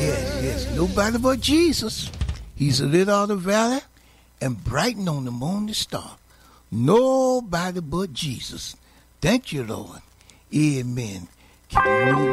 Yes. Nobody but Jesus. He's a lit out the valley and brighten on the morning star. Nobody but Jesus. Thank you, Lord. Amen. Keep it moving.